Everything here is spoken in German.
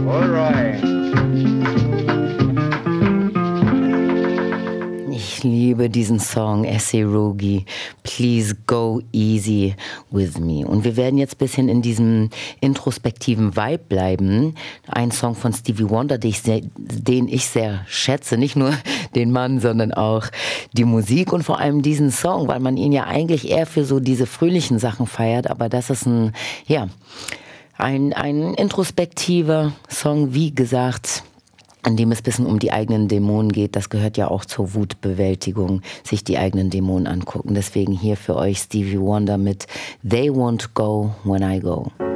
All right. Ich liebe diesen Song, S.A. Rogi, Please Go Easy With Me. Und wir werden jetzt ein bisschen in diesem introspektiven Vibe bleiben. Ein Song von Stevie Wonder, den ich sehr schätze. Nicht nur den Mann, sondern auch die Musik und vor allem diesen Song, weil man ihn ja eigentlich eher für so diese fröhlichen Sachen feiert. Aber das ist ein introspektiver Song, wie gesagt, an dem es ein bisschen um die eigenen Dämonen geht. Das gehört ja auch zur Wutbewältigung, sich die eigenen Dämonen angucken. Deswegen hier für euch Stevie Wonder mit They Won't Go When I Go.